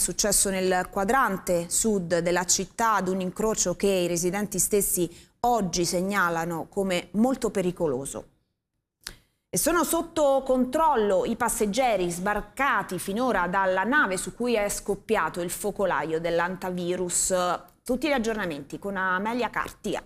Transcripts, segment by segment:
successo nel quadrante sud della città, ad un incrocio che i residenti stessi oggi segnalano come molto pericoloso. E sono sotto controllo i passeggeri sbarcati finora dalla nave su cui è scoppiato il focolaio dell'antivirus. Tutti gli aggiornamenti con Amelia Cartia.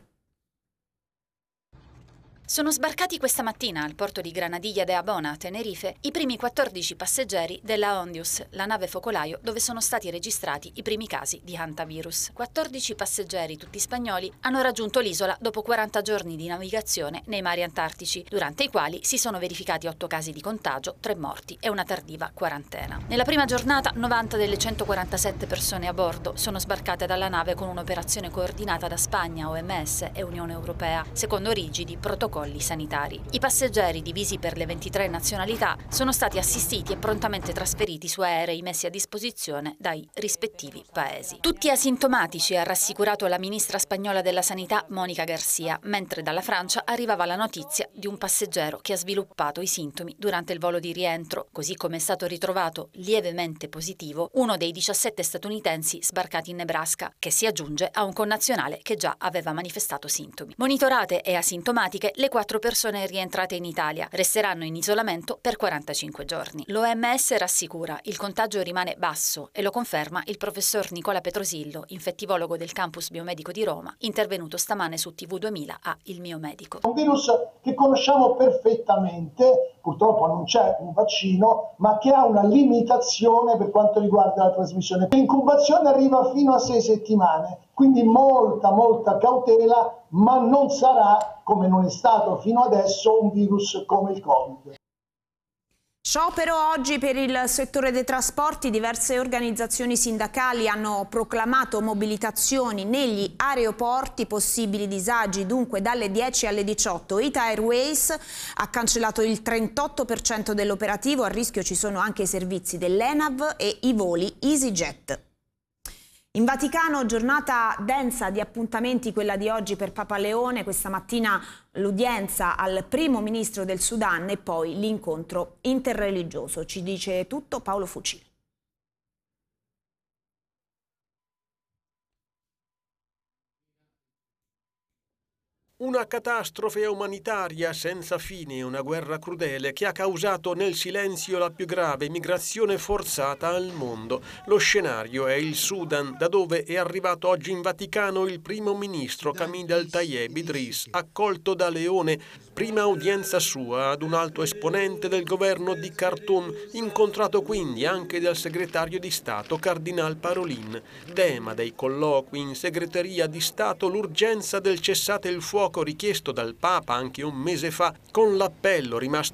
Sono sbarcati questa mattina al porto di Granadilla de Abona, Tenerife, i primi 14 passeggeri della Ondius, la nave focolaio dove sono stati registrati i primi casi di hantavirus. 14 passeggeri, tutti spagnoli, hanno raggiunto l'isola dopo 40 giorni di navigazione nei mari antartici, durante i quali si sono verificati 8 casi di contagio, 3 morti e una tardiva quarantena. Nella prima giornata 90 delle 147 persone a bordo sono sbarcate dalla nave con un'operazione coordinata da Spagna, OMS e Unione Europea, secondo rigidi protocolli sanitari. I passeggeri, divisi per le 23 nazionalità, sono stati assistiti e prontamente trasferiti su aerei messi a disposizione dai rispettivi paesi. Tutti asintomatici, ha rassicurato la ministra spagnola della Sanità Mónica García, mentre dalla Francia arrivava la notizia di un passeggero che ha sviluppato i sintomi durante il volo di rientro, così come è stato ritrovato lievemente positivo uno dei 17 statunitensi sbarcati in Nebraska, che si aggiunge a un connazionale che già aveva manifestato sintomi. Monitorate e asintomatiche le 4 persone rientrate in Italia resteranno in isolamento per 45 giorni. L'OMS rassicura, il contagio rimane basso e lo conferma il professor Nicola Petrosillo, infettivologo del campus biomedico di Roma, intervenuto stamane su TV 2000 a Il Mio Medico. Un virus che conosciamo perfettamente, purtroppo non c'è un vaccino, ma che ha una limitazione per quanto riguarda la trasmissione. L'incubazione arriva fino a 6 settimane, quindi molta cautela, ma non sarà, come non è stato fino adesso, un virus come il Covid. Sciopero oggi per il settore dei trasporti. Diverse organizzazioni sindacali hanno proclamato mobilitazioni negli aeroporti, possibili disagi dunque dalle 10 alle 18. Ita Airways ha cancellato il 38% dell'operativo, a rischio ci sono anche i servizi dell'ENAV e i voli EasyJet. In Vaticano giornata densa di appuntamenti, quella di oggi per Papa Leone, questa mattina l'udienza al primo ministro del Sudan e poi l'incontro interreligioso. Ci dice tutto Paolo Fucile. Una catastrofe umanitaria senza fine, una guerra crudele che ha causato nel silenzio la più grave migrazione forzata al mondo. Lo scenario è il Sudan, da dove è arrivato oggi in Vaticano il primo ministro Camil El-Tayeb Idris, accolto da Leone, prima udienza sua ad un alto esponente del governo di Khartoum, incontrato quindi anche dal segretario di Stato Cardinal Parolin. Tema dei colloqui in segreteria di Stato l'urgenza del cessate il fuoco richiesto dal Papa anche un mese fa, con l'appello rimasto